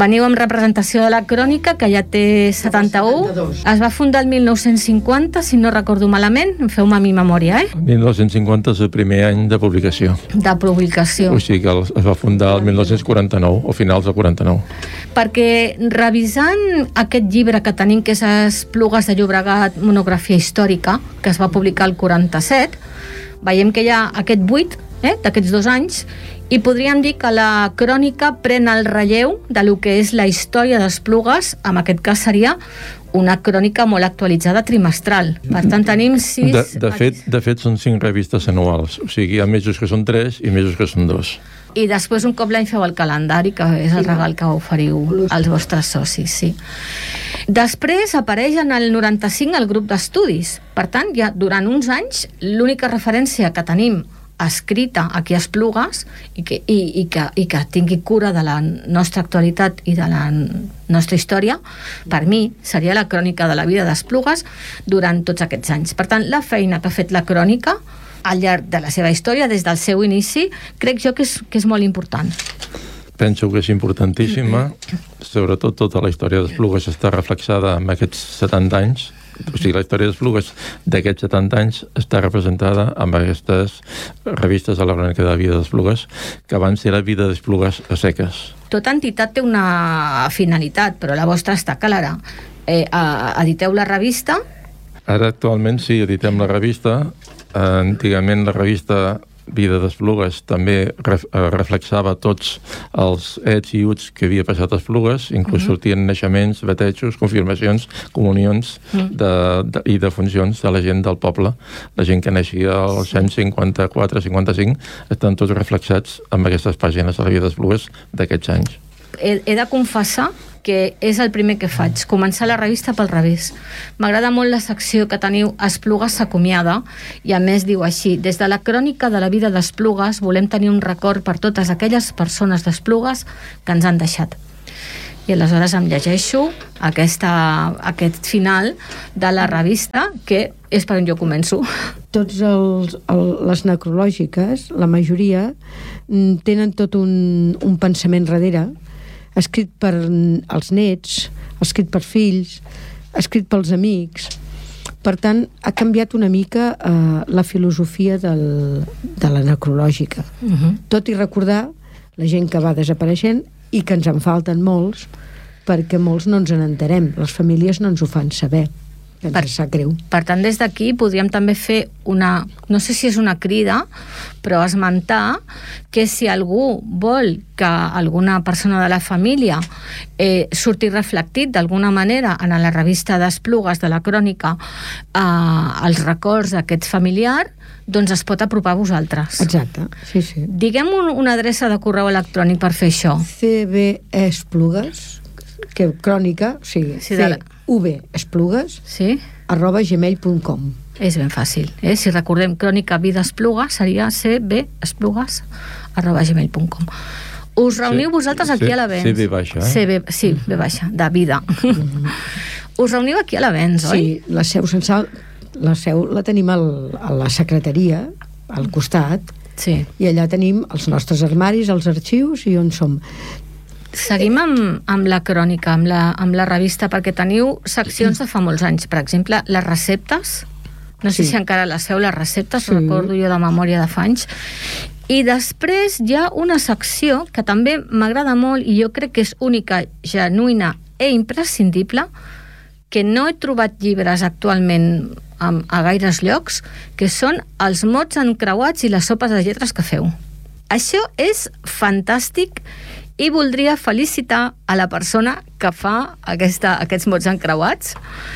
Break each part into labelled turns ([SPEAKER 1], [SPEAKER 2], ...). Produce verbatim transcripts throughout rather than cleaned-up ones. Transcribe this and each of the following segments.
[SPEAKER 1] Veniu amb representació de la Crònica, que ja té setanta-u. Es va fundar el mil nou-cents cinquanta, si no recordo malament. Feu-me a mi memòria, eh?
[SPEAKER 2] El mil nou-cents cinquanta és el primer any de publicació.
[SPEAKER 1] De publicació.
[SPEAKER 2] O sigui que es va fundar el mil nou-cents quaranta-nou, o finals del quaranta-nou.
[SPEAKER 1] Perquè revisant aquest llibre que tenim, que és Esplugues de Llobregat, monografia històrica, que es va publicar el quaranta-set, veiem que hi ha aquest buit, eh, d'aquests dos anys, i podríem dir que la Crònica pren el relleu de lo que és la història d'Esplugues. En aquest cas seria una crònica molt actualitzada trimestral. Per tant, tenim sis...
[SPEAKER 2] De, de, fet, de fet, són cinc revistes anuals. O sigui, hi ha mesos que són tres i mesos que són dos.
[SPEAKER 1] I després un cop l'any feu el calendari, que és el regal que oferiu als vostres socis, sí. Després apareix en el noranta-cinc el grup d'estudis. Per tant, ja durant uns anys, l'única referència que tenim escrita aquí a Esplugues i que, i, i, que, i que tingui cura de la nostra actualitat i de la nostra història, per mi seria la crònica de la vida d'Esplugues durant tots aquests anys. Per tant, la feina que ha fet la crònica al llarg de la seva història, des del seu inici, crec jo que és, que és molt important.
[SPEAKER 2] Penso que és importantíssima, sobretot tota la història d'Esplugues està reflexada en aquests setanta anys. O sigui, la història d'Esplugues d'aquests setanta anys està representada amb aquestes revistes de la crònica de la vida d'Esplugues, que van ser la vida d'Esplugues a seques. Tota
[SPEAKER 1] entitat té una finalitat, però la vostra està clara. Eh, editeu la revista?
[SPEAKER 2] Ara actualment sí, editem la revista. Antigament la revista Vida d'Esplugues també ref, reflexava tots els ets i uts que havia passat a Esplugues, inclús uh-huh. sortien naixements, batejos, confirmacions, comunions uh-huh. de, de, i defuncions de la gent del poble. La gent que naixia als anys cinquanta-quatre cinquanta-cinc estan tots reflexats amb aquestes pàgines de la Vida d'Esplugues d'aquests anys.
[SPEAKER 1] He, he de confessar que és el primer que faig, començar la revista pel revés. M'agrada molt la secció que teniu Esplugues s'acomiada, i a més diu així: des de la crònica de la vida d'Esplugues volem tenir un record per totes aquelles persones d'Esplugues que ens han deixat. I aleshores em llegeixo aquesta, aquest final de la revista, que és per on jo començo.
[SPEAKER 3] Tots els, el, les necrològiques, la majoria, tenen tot un, un pensament darrere, escrit per els nets, escrit per fills, escrit pels amics. Per tant, ha canviat una mica eh, la filosofia del, de la necrològica. Uh-huh. Tot i recordar la gent que va desapareixent i que ens en falten molts, perquè molts no ens en enterem, les famílies no ens ho fan saber. Per, sap greu.
[SPEAKER 1] Per tant, des d'aquí podríem també fer una, no sé si és una crida, però esmentar que si algú vol que alguna persona de la família eh, surti reflectit d'alguna manera en la revista d'Esplugues de la crònica eh, els records d'aquest familiar, doncs es pot apropar a vosaltres.
[SPEAKER 3] Exacte, sí, sí.
[SPEAKER 1] Diguem un, una adreça de correu electrònic per fer això.
[SPEAKER 3] C B Esplugues, que crònica, o sigui,
[SPEAKER 1] sí, de la...
[SPEAKER 3] C V Esplugues,
[SPEAKER 1] sí?
[SPEAKER 3] arroba gmail punt com.
[SPEAKER 1] És ben fàcil, eh? Si recordem crònica vida Esplugues, seria C B Esplugues arroba gmail punt com. Us reuniu sí, vosaltres aquí
[SPEAKER 2] sí,
[SPEAKER 1] a l'Avenç.
[SPEAKER 2] C B baixa, eh?
[SPEAKER 1] C B, sí, B baixa, de vida. Mm-hmm. Us reuniu aquí a l'Avenç, oi?
[SPEAKER 3] Sí, la seu censal, la seu la tenim al, a la secretaria, al costat,
[SPEAKER 1] sí.
[SPEAKER 3] I allà tenim els nostres armaris, els arxius i on som.
[SPEAKER 1] Seguim amb, amb la crònica, amb la, amb la revista, perquè teniu seccions de fa molts anys. Per exemple, les receptes, no sé sí. si encara les feu, les receptes, sí. recordo jo de memòria de fa anys. I després hi ha una secció que també m'agrada molt i jo crec que és única, genuïna i imprescindible, que no he trobat llibres actualment a, a gaires llocs, que són els mots encreuats i les sopes de lletres que feu. Això és fantàstic i voldria felicitar a la persona que fa aquesta, aquests mots encreuats.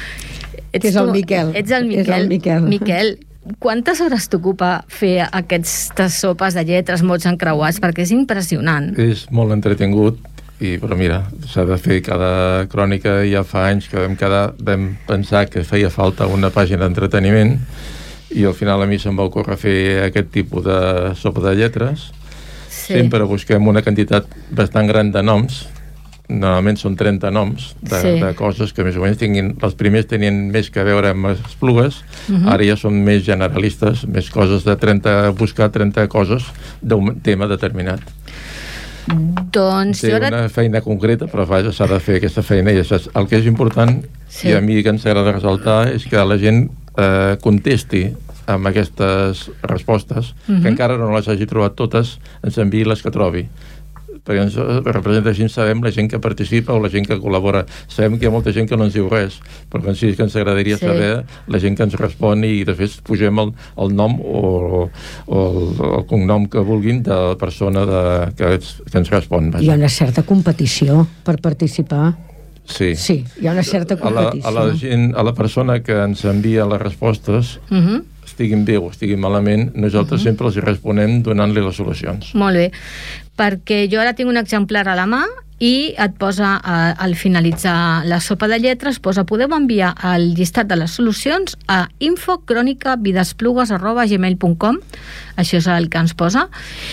[SPEAKER 3] Ets que és el tu, Miquel.
[SPEAKER 1] Ets el Miquel.
[SPEAKER 3] És el Miquel.
[SPEAKER 1] Miquel, quantes hores t'ocupa fer aquestes sopes de lletres, mots encreuats? Perquè és impressionant.
[SPEAKER 2] És molt entretingut, i, però mira, s'ha de fer cada crònica. Ja fa anys que vam, quedar, vam pensar que feia falta una pàgina d'entreteniment, i al final a mi se'm va ocórrer fer aquest tipus de sopa de lletres. Sí. Sempre busquem una quantitat bastant gran de noms, normalment són trenta noms de, sí. de coses que més o menys tinguin, els primers tenien més que veure amb Esplugues, uh-huh. ara ja són més generalistes, més coses de trenta, buscar trenta coses d'un tema determinat.
[SPEAKER 1] Doncs
[SPEAKER 2] Té
[SPEAKER 1] jo ara...
[SPEAKER 2] una feina concreta, però vaja, s'ha de fer aquesta feina. I això és, el que és important,
[SPEAKER 1] Sí.
[SPEAKER 2] i a mi que ens agrada ressaltar, és que la gent eh, contesti amb aquestes respostes,
[SPEAKER 1] Mhm.
[SPEAKER 2] que encara no les hagi trobat totes, ens enviï les que trobi. Perquè ens representa així, sabem la gent que participa o la gent que col·labora. Sabem que hi ha molta gent que no ens diu res, però sí que ens agradaria
[SPEAKER 1] Sí.
[SPEAKER 2] saber la gent que ens respon i de fet posem el, el nom o, o el, el cognom que vulguin de la persona de, que, ens, que ens respon. Vaja.
[SPEAKER 3] Hi ha una certa competició per participar.
[SPEAKER 2] Sí.
[SPEAKER 3] Sí, hi ha una certa
[SPEAKER 2] A la,
[SPEAKER 3] competició.
[SPEAKER 2] a la gent, a la persona que ens envia les respostes,
[SPEAKER 1] Uh -huh.
[SPEAKER 2] estiguin bé o estiguin malament, nosaltres uh -huh. sempre els hi responem donant-li les solucions.
[SPEAKER 1] Molt bé, perquè jo ara tinc un exemplar a la mà i et posa, eh, al finalitzar la sopa de lletres, posa podeu enviar el llistat de les solucions a info crònica videsplugues arroba gmail punt com. Això és el que ens posa.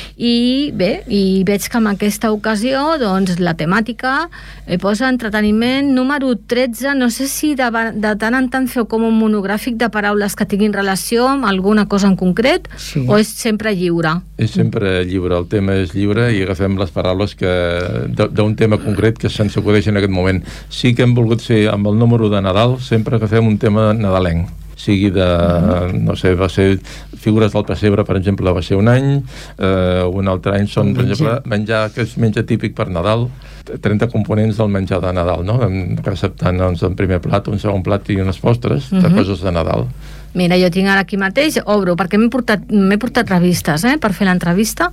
[SPEAKER 1] I bé, i veig que en aquesta ocasió doncs, la temàtica eh, posa entreteniment número tretze. No sé si de, de tant en tant feu com un monogràfic de paraules que tinguin relació amb alguna cosa en concret,
[SPEAKER 3] Sí.
[SPEAKER 1] o és sempre lliure?
[SPEAKER 2] És sempre lliure, el tema és lliure i agafem les paraules que d'un tema concret que se'ns acudeix en aquest moment. Sí que hem volgut ser amb el número de Nadal, sempre agafem un tema nadalenc, sigui de, no sé, va ser figures del pessebre, per exemple, va ser un any, eh, un altre any són, per exemple, menjar que és menjar típic per Nadal, trenta components del menjar de Nadal, no? Receptant doncs, un primer plat, un segon plat i unes postres de
[SPEAKER 1] Mhm.
[SPEAKER 2] coses de Nadal.
[SPEAKER 1] Mira, jo tinc ara aquí mateix, obro, perquè m'he portat, m'he portat revistes eh, per fer l'entrevista.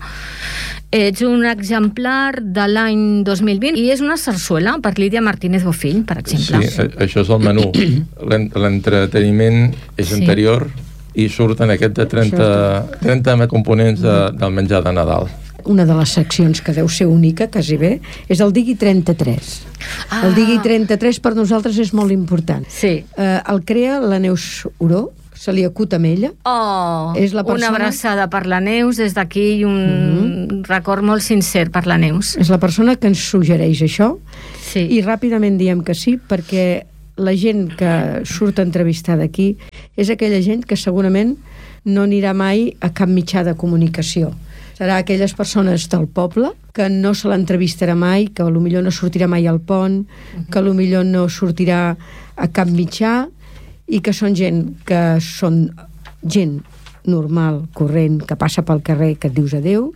[SPEAKER 1] Ets un exemplar de l'any dos mil vint i és una sarsuela per Lídia Martínez Bofill, per exemple.
[SPEAKER 2] Sí, a- això és el menú. L'en- L'entreteniment és
[SPEAKER 1] Sí.
[SPEAKER 2] anterior i surten aquest de trenta, trenta components de, del menjar de Nadal.
[SPEAKER 3] Una de les seccions que deu ser única, quasi bé, és el Digui trenta-tres.
[SPEAKER 1] Ah.
[SPEAKER 3] El Digui trenta-tres per nosaltres és molt important.
[SPEAKER 1] Sí.
[SPEAKER 3] Eh, el crea la Neus Oró, se li acut amb ella.
[SPEAKER 1] Oh,
[SPEAKER 3] És la persona-
[SPEAKER 1] una abraçada per la Neus des d'aquí i un mm -hmm. record molt sincer per la Neus.
[SPEAKER 3] És la persona que ens suggereix això
[SPEAKER 1] Sí.
[SPEAKER 3] i ràpidament diem que sí, perquè la gent que surt entrevistada aquí és aquella gent que segurament no anirà mai a cap mitjà de comunicació. Serà aquelles persones del poble que no se l'entrevistarà mai, que potser no sortirà mai al pont, que potser no sortirà a cap mitjà, i que són gent que són gent normal, corrent, que passa pel carrer, que et dius adeu,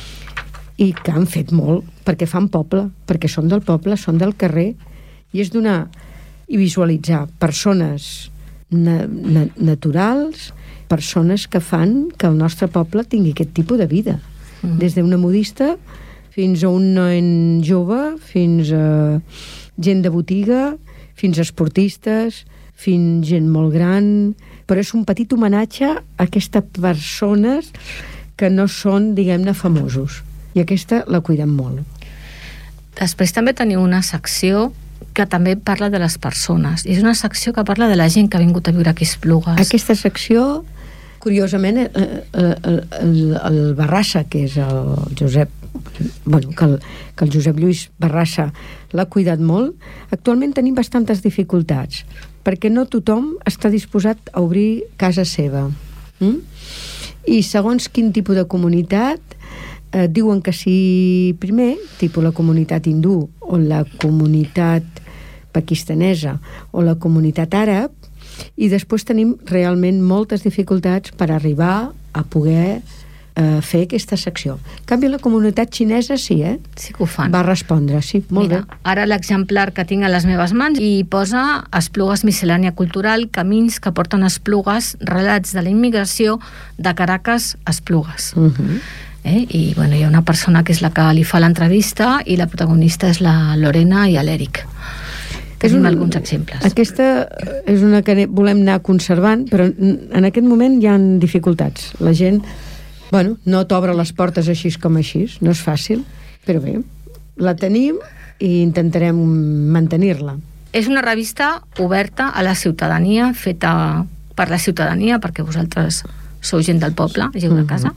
[SPEAKER 3] i que han fet molt, perquè fan poble, perquè són del poble, són del carrer, i és donar i visualitzar persones na na naturals, persones que fan que el nostre poble tingui aquest tipus de vida. Mm. Des d'una modista fins a un nen jove, fins a gent de botiga, fins a esportistes, fins gent molt gran, però és un petit homenatge a aquestes persones que no són, diguem-ne, famosos. I aquesta la cuidem molt.
[SPEAKER 1] Després també teniu una secció que també parla de les persones. I és una secció que parla de la gent que ha vingut a viure aquí a Esplugues.
[SPEAKER 3] Aquesta secció, curiosament, el, el, el, el Barrassa, que és el Josep, bueno, que el, que el Josep Lluís Barrassa l'ha cuidat molt, actualment tenim bastantes dificultats, perquè no tothom està disposat a obrir casa seva. Mm? I segons quin tipus de comunitat, eh, diuen que si primer, tipus la comunitat hindú o la comunitat pakistanesa o la comunitat àrab, i després tenim realment moltes dificultats per arribar a poder eh, fer aquesta secció. En canvi, la comunitat xinesa sí, eh?
[SPEAKER 1] Sí que ho fan.
[SPEAKER 3] Va respondre, sí, molt
[SPEAKER 1] Mira,
[SPEAKER 3] bé.
[SPEAKER 1] ara l'exemplar que tinc a les meves mans i posa Esplugues miscel·lània cultural, camins que porten a Esplugues, relats de la immigració de Caracas a Esplugues.
[SPEAKER 3] Uh -huh.
[SPEAKER 1] eh? I bueno, hi ha una persona que és la que li fa l'entrevista i la protagonista és la Lorena i l'Eric. Tenim
[SPEAKER 3] un,
[SPEAKER 1] alguns exemples.
[SPEAKER 3] Aquesta és una que volem anar conservant, però en aquest moment hi ha dificultats. La gent, bueno, no t'obre les portes així com així, no és fàcil, però bé, la tenim i intentarem mantenir-la.
[SPEAKER 1] És una revista oberta a la ciutadania, feta per la ciutadania, perquè vosaltres sou gent del poble, gent de casa.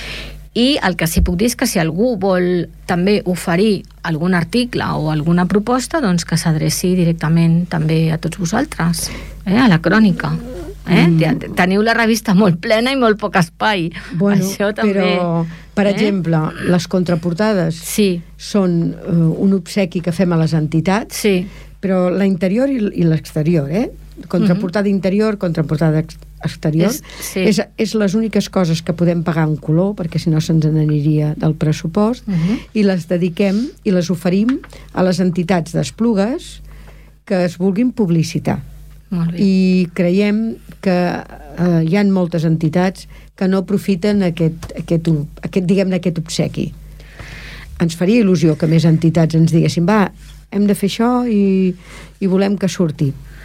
[SPEAKER 1] I el que sí puc dir és que si algú vol també oferir algun article o alguna proposta, doncs que s'adreci directament també a tots vosaltres, eh? A la crònica. Eh? Mm. Teniu la revista molt plena i molt poc espai.
[SPEAKER 3] Bueno,
[SPEAKER 1] Això també...
[SPEAKER 3] però Per
[SPEAKER 1] eh?
[SPEAKER 3] exemple, les contraportades
[SPEAKER 1] sí.
[SPEAKER 3] són uh, un obsequi que fem a les entitats,
[SPEAKER 1] sí.
[SPEAKER 3] però l'interior i, i l'exterior, eh? Contraportada uh-huh. interior, contraportada ex exterior,
[SPEAKER 1] és, sí.
[SPEAKER 3] és, és les úniques coses que podem pagar en color, perquè si no se'ns n'aniria del pressupost, uh-huh. i les dediquem i les oferim a les entitats d'Esplugues que es vulguin publicitar.
[SPEAKER 1] Molt bé.
[SPEAKER 3] I creiem que eh, hi ha moltes entitats que no aprofiten aquest, aquest, aquest, diguem-ne, aquest obsequi. Ens faria il·lusió que més entitats ens diguessin, va, hem de fer això i, i volem que surti.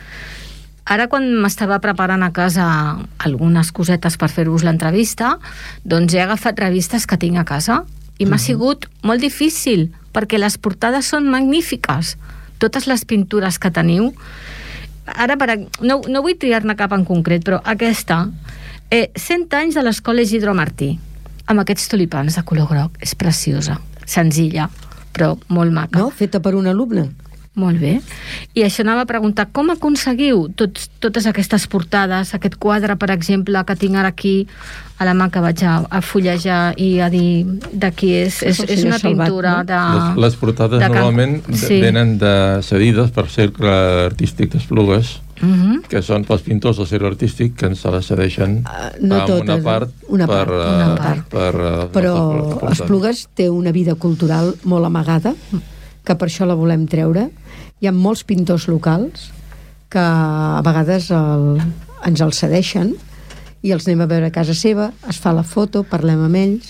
[SPEAKER 1] Ara, quan m'estava preparant a casa algunes cosetes per fer-vos l'entrevista, doncs he agafat revistes que tinc a casa i m'ha uh-huh. sigut molt difícil, perquè les portades són magnífiques. Totes les pintures que teniu. Ara, per, no, no vull triar-ne cap en concret, però aquesta, eh, cent anys de l'Escola Isidro Martí, amb aquests tulipans de color groc. És preciosa, senzilla, però molt maca.
[SPEAKER 3] No? Feta per un alumne.
[SPEAKER 1] Molt bé. I això anava a preguntar, com aconseguiu tots, totes aquestes portades, aquest quadre, per exemple, que tinc ara aquí a la mà, que vaig a, a fullejar i a dir de qui és? És, és una pintura de...
[SPEAKER 2] Les, les portades
[SPEAKER 1] de
[SPEAKER 2] normalment
[SPEAKER 1] sí.
[SPEAKER 2] venen de cedides per Cercle Artístic d'Esplugues,
[SPEAKER 1] uh-huh.
[SPEAKER 2] que són pels pintors del Cercle Artístic que ens les cedeixen
[SPEAKER 3] uh, no
[SPEAKER 2] amb
[SPEAKER 3] totes,
[SPEAKER 2] una part,
[SPEAKER 3] una part,
[SPEAKER 2] per,
[SPEAKER 3] una part.
[SPEAKER 2] Per, per,
[SPEAKER 3] però
[SPEAKER 2] per, per
[SPEAKER 3] Esplugues té una vida cultural molt amagada, que per això la volem treure. Hi ha molts pintors locals que a vegades el, ens els cedeixen i els anem a veure a casa seva, es fa la foto, parlem amb ells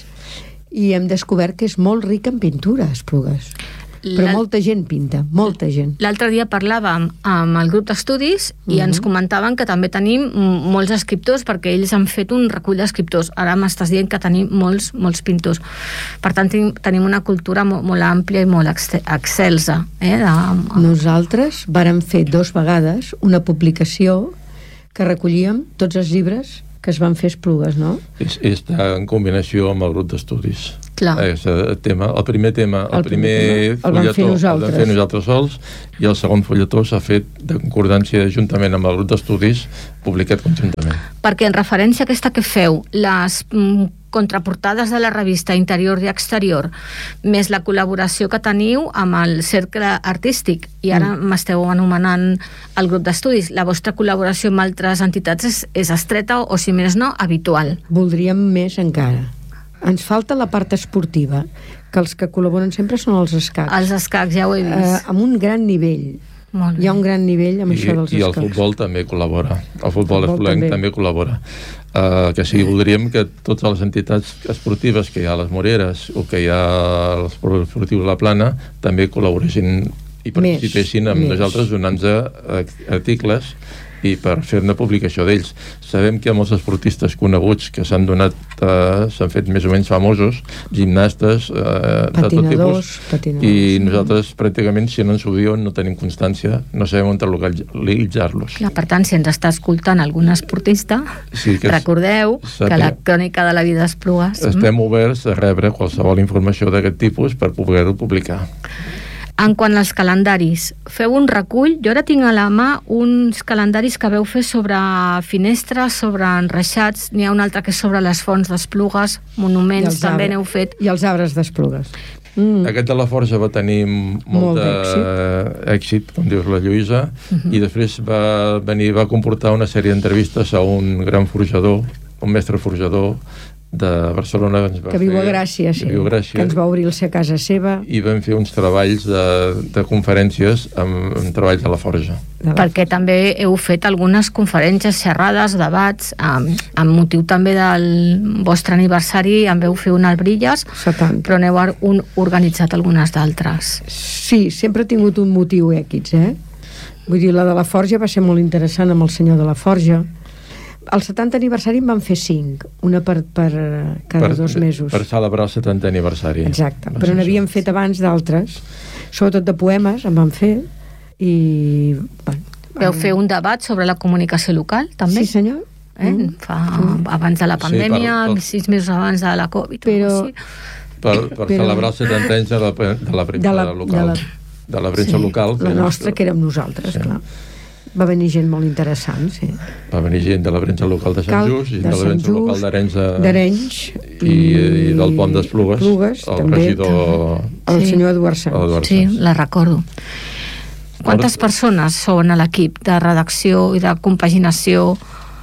[SPEAKER 3] i hem descobert que és molt ric en pintura, Esplugues. Però molta gent pinta, molta gent.
[SPEAKER 1] L'altre dia parlàvem amb el grup d'estudis i uh-huh. ens comentaven que també tenim molts escriptors, perquè ells han fet un recull d'escriptors. Ara m'estàs dient que tenim molts, molts pintors. Per tant, tenim una cultura molt, molt àmplia i molt excelsa. Eh, de...
[SPEAKER 3] Nosaltres vàrem fer dos vegades una publicació que recollíem tots els llibres que es van fer Esplugues, no?
[SPEAKER 2] És, està en combinació amb el grup d'estudis.
[SPEAKER 1] Clar.
[SPEAKER 2] És el, tema, el primer tema, el, el primer, primer
[SPEAKER 3] tema, el
[SPEAKER 2] fulletó el vam fer nosaltres sols, i el segon fulletó s'ha fet de concordància juntament amb el grup d'estudis, publicat conjuntament.
[SPEAKER 1] Perquè en referència a aquesta que feu, les mm, contraportades de la revista Interior i Exterior, més la col·laboració que teniu amb el Cercle Artístic, i ara mm. m'esteu anomenant el grup d'estudis, la vostra col·laboració amb altres entitats és, és estreta o, si més no, habitual.
[SPEAKER 3] Voldríem més encara. Ens falta la part esportiva, que els que col·laboren sempre són els escacs.
[SPEAKER 1] Els escacs, ja ho he vist.
[SPEAKER 3] Eh, amb un gran nivell. Hi ha un gran nivell amb
[SPEAKER 2] I,
[SPEAKER 3] això dels
[SPEAKER 2] escacs. I el
[SPEAKER 3] escacs.
[SPEAKER 2] futbol també col·labora. El futbol espluguenc també. també col·labora. Uh, que sí, voldríem que totes les entitats esportives que hi ha a les Moreres o que hi ha als esportius de la Plana també col·laboressin i participessin amb més. nosaltres donant-nos articles i per fer una publicació d'ells. Sabem que hi ha molts esportistes coneguts que s'han donat, eh, s'han fet més o menys famosos, gimnastes, eh, de tot tipus, patinadors. I nosaltres pràcticament, si no ens ho diuen, no tenim constància, no sabem on localitzar-los.
[SPEAKER 1] Per tant, si ens està escoltant algun esportista, sí, que recordeu sapia. que la crònica de la vida d'Esplugues...
[SPEAKER 2] Estem mm? oberts a rebre qualsevol informació d'aquest tipus per poder-ho publicar.
[SPEAKER 1] En quant als calendaris, feu un recull. Jo ara tinc a la mà uns calendaris que veu fer sobre finestres, sobre enreixats. N'hi ha un altre que és sobre les fonts d'Esplugues, monuments, també n'heu fet.
[SPEAKER 3] I els arbres d'Esplugues.
[SPEAKER 2] Mm. Aquest de la Forja va tenir molt, molt èxit. èxit, com dius la Lluïsa, uh-huh. i després va venir, va comportar una sèrie d'entrevistes a un gran forjador, un mestre forjador de Barcelona que, ens va
[SPEAKER 3] que viu
[SPEAKER 2] fer,
[SPEAKER 3] a Gràcia, sí,
[SPEAKER 2] viu a Gràcia,
[SPEAKER 3] que ens va obrir-se a casa seva,
[SPEAKER 2] i vam fer uns treballs de, de conferències amb, amb treballs a la Forja.
[SPEAKER 1] Perquè també heu fet algunes conferències, xerrades, debats, amb, amb motiu també del vostre aniversari, en veu fer una al Brilles,
[SPEAKER 3] setanta.
[SPEAKER 1] Però n'heu un, organitzat algunes d'altres.
[SPEAKER 3] Sí, sempre ha tingut un motiu èquids, eh? Vull dir, la de la Forja va ser molt interessant amb el senyor de la Forja. Al setanta aniversari en van fer cinc, una per, per cada per, dos mesos.
[SPEAKER 2] Per celebrar el setanta aniversari.
[SPEAKER 3] Exacte, però n'havíem fet abans d'altres, sobretot de poemes en van fer, i... Bueno,
[SPEAKER 1] vau fer un debat sobre la comunicació local, també?
[SPEAKER 3] Sí, senyor.
[SPEAKER 1] Eh? Mm. Fa, mm. Abans de la pandèmia, sí, per, per... sis mesos abans de la Covid.
[SPEAKER 3] Però...
[SPEAKER 2] Per, per però... celebrar els setanta anys de la, de la premsa de la, local. De la, de la premsa
[SPEAKER 3] sí,
[SPEAKER 2] local.
[SPEAKER 3] La nostra, que érem nosaltres, sí. clar. Va venir gent molt interessant, sí.
[SPEAKER 2] Va venir gent de la premsa local de Sant Just, i de, de la premsa local d'Arenys,
[SPEAKER 3] d'Arenys
[SPEAKER 2] i, i del Pont d'Esplugues,
[SPEAKER 3] Plugues,
[SPEAKER 2] el
[SPEAKER 3] també,
[SPEAKER 2] regidor...
[SPEAKER 3] El
[SPEAKER 1] sí.
[SPEAKER 3] senyor Eduard Sanz.
[SPEAKER 2] Eduard
[SPEAKER 1] Sí,
[SPEAKER 2] Sanz.
[SPEAKER 1] la recordo. Quantes persones són a l'equip de redacció i de compaginació?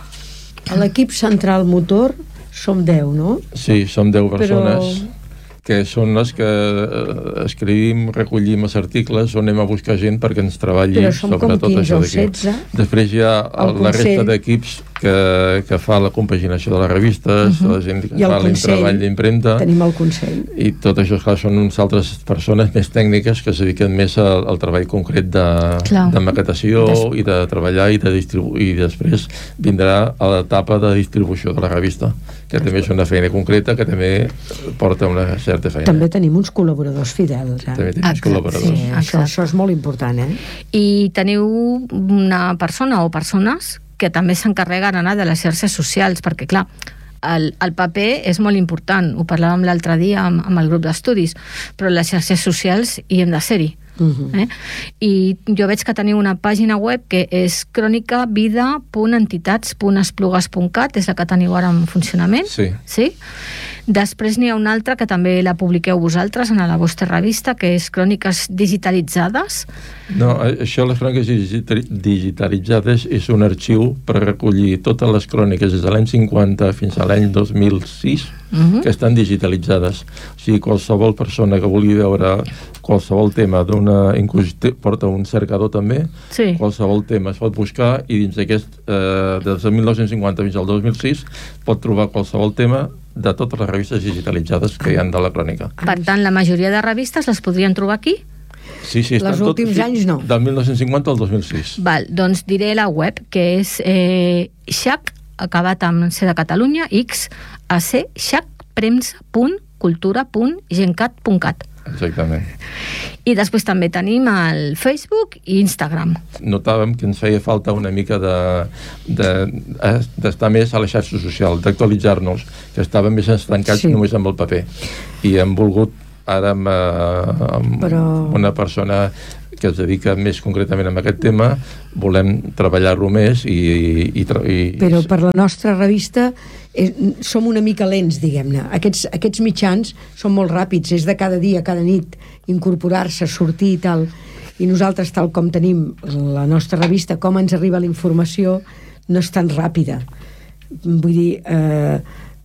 [SPEAKER 3] A l'equip central motor som deu, no?
[SPEAKER 2] Sí, som deu persones.
[SPEAKER 3] Però...
[SPEAKER 2] que són les que escrivim, recollim els articles, on anem a buscar gent perquè ens treballi sobre tot això d'aquí. Després hi ha el, la resta d'equips que, que fa la compaginació de les revistes, uh -huh. la gent que fa el treball d'impremta.
[SPEAKER 3] Tenim el Consell.
[SPEAKER 2] I tot això, clar, són unes altres persones més tècniques que es dediquen més al, al treball concret de, de maquetació Des... i de treballar i de distribuir. I després vindrà a l'etapa de distribució de la revista, que també és una feina concreta, que també porta una certa feina.
[SPEAKER 3] També tenim uns col·laboradors fidels. Eh?
[SPEAKER 2] També tenim uns col·laboradors.
[SPEAKER 3] Sí, això, això és molt important, eh?
[SPEAKER 1] I teniu una persona o persones que també s'encarreguen anar de les xarxes socials, perquè, clar, el, el paper és molt important. Ho parlàvem l'altre dia amb, amb el grup d'estudis, però les xarxes socials hi hem de ser-hi. Uh-huh. eh? I jo veig que teniu una pàgina web que és crònica vida punt entitats punt esplugues punt cat, és la que teniu ara en funcionament.
[SPEAKER 2] Sí.
[SPEAKER 1] Sí? Després n'hi ha una altra que també la publiqueu vosaltres en la vostra revista, que és Cròniques Digitalitzades.
[SPEAKER 2] No, això, les cròniques digitalitzades, és un arxiu per recollir totes les cròniques des de l'any cinquanta fins a l'any dos mil sis, uh-huh. que estan digitalitzades. O sigui, qualsevol persona que vulgui veure qualsevol tema d'una... Inclús porta un cercador també,
[SPEAKER 1] sí.
[SPEAKER 2] qualsevol tema es pot buscar, i dins d'aquest, eh, des del mil nou-cents cinquanta fins al dos mil sis, pot trobar qualsevol tema de totes les revistes digitalitzades que hi ha de la crònica.
[SPEAKER 1] Per tant, la majoria de revistes les podrien trobar aquí?
[SPEAKER 2] Sí, sí, estan
[SPEAKER 3] els últims
[SPEAKER 2] tot,
[SPEAKER 3] anys no.
[SPEAKER 2] Del mil nou-cents cinquanta al dos mil sis.
[SPEAKER 1] Val, doncs diré la web, que és eh, xac, acabat amb C de Catalunya, x, ac, xac, premsa punt cultura punt gencat punt cat.
[SPEAKER 2] Exactament.
[SPEAKER 1] I després també tenim el Facebook i Instagram.
[SPEAKER 2] Notàvem que ens feia falta una mica de, de, d'estar més a la xarxa social, d'actualitzar-nos, que estàvem més estancats sí. només amb el paper. I hem volgut ara amb, amb Però... una persona que es dedica més concretament a aquest tema, volem treballar-lo més i, i, i...
[SPEAKER 3] Però per la nostra revista és, som una mica lents, diguem-ne. Aquests, aquests mitjans són molt ràpids, és de cada dia, cada nit, incorporar-se, sortir i tal. I nosaltres, tal com tenim la nostra revista, com ens arriba la informació, no és tan ràpida. Vull dir... Eh,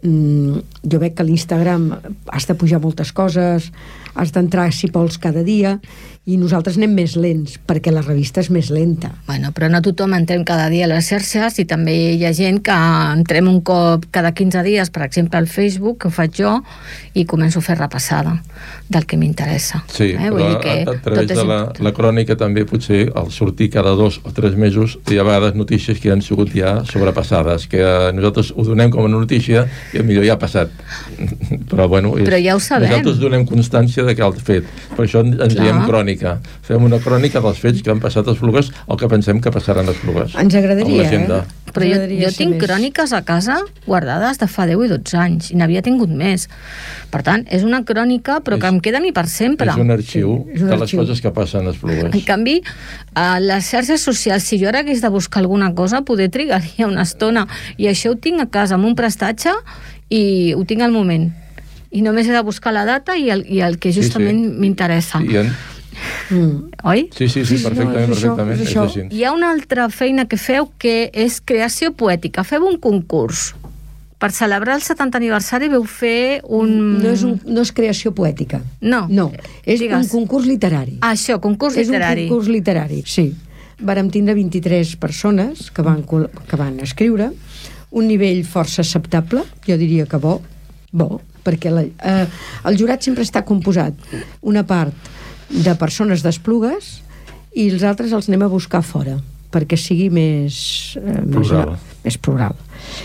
[SPEAKER 3] jo veig que a l'Instagram has de pujar moltes coses, has d'entrar si vols cada dia, i nosaltres anem més lents perquè la revista és més lenta.
[SPEAKER 1] Bueno, però no tothom entrem cada dia a les xarxes, i també hi ha gent que entrem un cop cada quinze dies, per exemple al Facebook, que ho faig jo, i començo a fer repassada del que m'interessa.
[SPEAKER 2] Sí,
[SPEAKER 1] eh?
[SPEAKER 2] Vull dir que a, a través de la, la crònica també potser al sortir cada dos o tres mesos hi ha vegades notícies que han sigut ja sobrepassades, que nosaltres ho donem com a notícia i millor ja ha passat. Però bueno, és,
[SPEAKER 1] però ja ho sabem.
[SPEAKER 2] Nosaltres donem constància de que ha fet. Per això ens Clar. diem crònica. Fem una crònica dels fets que han passat a Esplugues o que pensem que passaran a Esplugues.
[SPEAKER 3] Ens agradaria, eh?
[SPEAKER 1] Però jo, jo tinc més. cròniques a casa guardades de fa deu i dotze anys, i n'havia tingut més. Per tant, és una crònica, però és, que em queda a mi per sempre.
[SPEAKER 2] És un arxiu sí, és un de
[SPEAKER 3] arxiu.
[SPEAKER 2] les coses que passen a Esplugues.
[SPEAKER 1] En canvi, a les xarxes socials, si jo ara hagués de buscar alguna cosa, poder trigaria una estona. I això ho tinc a casa amb un prestatge i ho tinc al moment. I només he de buscar la data i el, i el que justament sí, sí. m'interessa.
[SPEAKER 2] I en...
[SPEAKER 1] Mm. Oi?
[SPEAKER 2] Sí, sí, sí, perfectament, no, perfectament.
[SPEAKER 3] Això,
[SPEAKER 2] és
[SPEAKER 1] Hi ha una altra feina que feu que és creació poètica. Feu un concurs. Per celebrar el setantè aniversari veu fer un...
[SPEAKER 3] No és, un, no és creació poètica.
[SPEAKER 1] No.
[SPEAKER 3] No, és
[SPEAKER 1] Digues.
[SPEAKER 3] un concurs literari.
[SPEAKER 1] Ah, això, concurs
[SPEAKER 3] és
[SPEAKER 1] literari.
[SPEAKER 3] És un concurs literari, sí. Vàrem tindre vint-i-tres persones que van, que van escriure, un nivell força acceptable, jo diria que bo, bo, perquè la, eh, el jurat sempre està composat una part de persones d'Esplugues i els altres els anem a buscar fora perquè sigui més eh,
[SPEAKER 2] plural.
[SPEAKER 3] Més, més plural.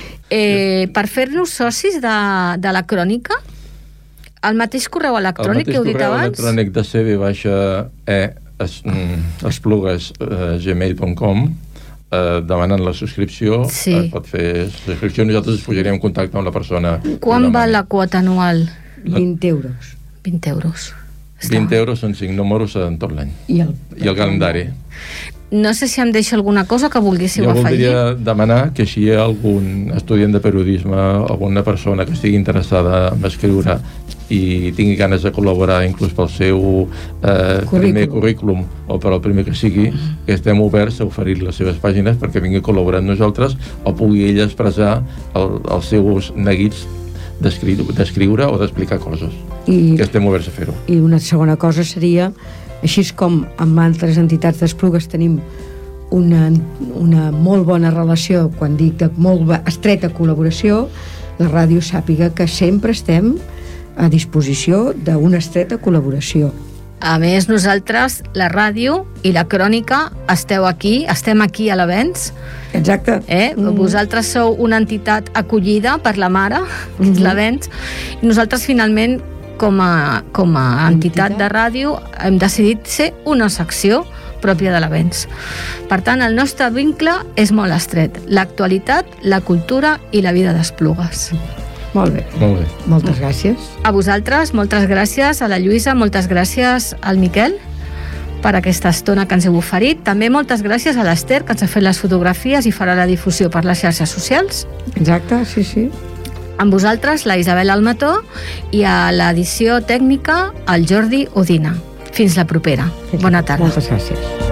[SPEAKER 1] Eh, per fer-nos socis de, de la crònica, el mateix correu electrònic que heu dit abans?
[SPEAKER 2] El mateix correu electrònic de C B baixa E es, mm, esplugues eh, gmail punt com eh, demanant la subscripció,
[SPEAKER 1] sí.
[SPEAKER 2] es pot fer subscripció, nosaltres ens posaríem en contacte amb la persona.
[SPEAKER 1] Quan val la quota anual?
[SPEAKER 3] La... vint euros.
[SPEAKER 1] vint euros.
[SPEAKER 2] vint euros són cinc números en tot l'any.
[SPEAKER 3] I el,
[SPEAKER 2] I el calendari.
[SPEAKER 1] no sé si em deixo alguna cosa que volguéssiu
[SPEAKER 2] jo
[SPEAKER 1] afegir.
[SPEAKER 2] Jo voldria demanar que si hi ha algun estudiant de periodisme, alguna persona que estigui interessada en escriure i tingui ganes de col·laborar inclús pel seu eh, primer currículum o per al primer que sigui, que estem oberts a oferir les seves pàgines perquè vingui a col·laborar amb nosaltres o pugui ell expressar el, els seus neguits d'escriure o d'explicar coses. I, que estem oberts a fer-ho.
[SPEAKER 3] I una segona cosa seria, així com amb altres entitats d'Esplugues tenim una, una molt bona relació, quan dic de molt estreta col·laboració, la ràdio sàpiga que sempre estem a disposició d'una estreta col·laboració.
[SPEAKER 1] A més, nosaltres, la ràdio i la crònica, esteu aquí, estem aquí a l'Avenç.
[SPEAKER 3] Exacte.
[SPEAKER 1] Eh? Mm. Vosaltres sou una entitat acollida per la mare, que és l'Avenç, i nosaltres finalment, com a, com a entitat, entitat de ràdio, hem decidit ser una secció pròpia de l'Avenç. Per tant, el nostre vincle és molt estret. L'actualitat, la cultura i la vida d'Esplugues.
[SPEAKER 3] Molt bé.
[SPEAKER 2] Molt bé.
[SPEAKER 3] Moltes gràcies.
[SPEAKER 1] A vosaltres, moltes gràcies. A la Lluïsa, moltes gràcies al Miquel per aquesta estona que ens heu oferit. També moltes gràcies a l'Ester, que ens ha fet les fotografies i farà la difusió per les xarxes socials.
[SPEAKER 3] Exacte, sí, sí.
[SPEAKER 1] Amb vosaltres, la Isabel Almató, i a l'edició tècnica, el Jordi Udina. Fins la propera. Bona tarda.
[SPEAKER 3] Moltes gràcies.